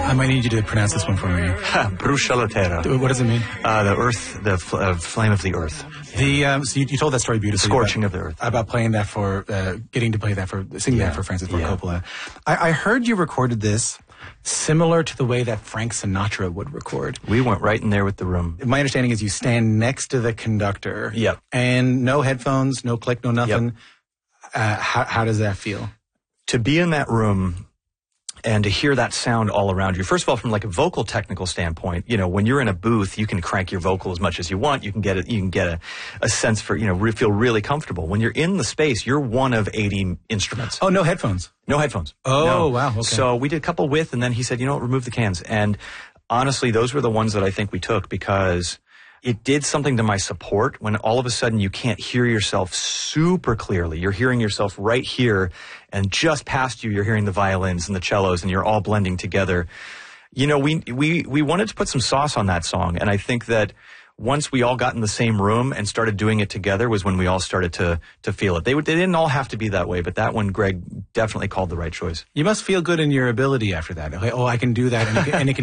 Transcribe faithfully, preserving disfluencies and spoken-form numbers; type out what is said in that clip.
I might need you to pronounce this one for me. Brucia la terra. What does it mean? Uh, the earth, the fl- uh, flame of the earth. The um, so you, you told that story beautifully. Scorching about, of the earth. About playing that for, uh, getting to play that for, singing Yeah. that for Francis Ford Yeah. Coppola. I, I heard you recorded this similar to the way that Frank Sinatra would record. We went right in there with the room. My understanding is you stand next to the conductor. Yep. And no headphones, no click, no nothing. Yep. Uh, how, how does that feel? To be in that room and to hear that sound all around you. First of all, from like a vocal technical standpoint, you know, when you're in a booth, you can crank your vocal as much as you want. You can get it, you can get a, a sense for, you know, re- feel really comfortable. When you're in the space, you're one of eighty instruments. Oh, no headphones. No headphones. Oh, No. wow. Okay. So we did a couple with, and then he said, you know what, remove the cans. And honestly, those were the ones that I think we took because it did something to my support when all of a sudden you can't hear yourself super clearly. You're hearing yourself right here, and just past you, you're hearing the violins and the cellos, and you're all blending together. You know, we we we wanted to put some sauce on that song, and I think that once we all got in the same room and started doing it together was when we all started to to feel it. They, they didn't all have to be that way, but that one, Greg definitely called the right choice. You must feel good in your ability after that. Okay, oh, I can do that, and it can, and it can